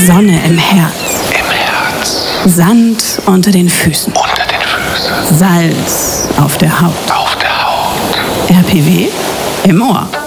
Sonne im Herz. Im Herz. Sand unter den Füßen. Unter den Füßen. Salz auf der Haut. Auf der Haut. RPW im Ohr.